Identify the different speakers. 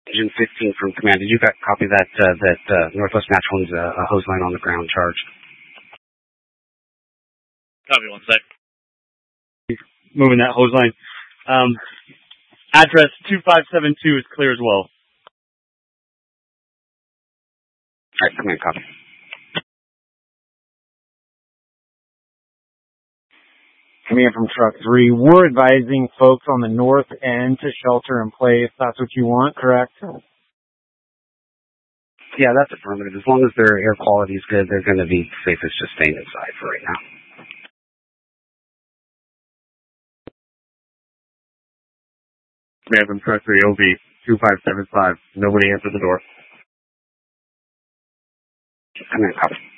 Speaker 1: Engine 15 from command. Did you copy that Northwest Match 1's hose line on the ground charged?
Speaker 2: Copy, 1 sec.
Speaker 3: Moving that hose line. Address 2572 is clear as well.
Speaker 1: All right, command, copy.
Speaker 4: Command from Truck 3, we're advising folks on the north end to shelter in place. That's what you want, correct?
Speaker 1: Yeah, that's affirmative. As long as their air quality is good, they're going to be safest just staying inside for right now.
Speaker 5: Command from Truck 3, OV 2575. Nobody answered the door.
Speaker 1: Command, copy.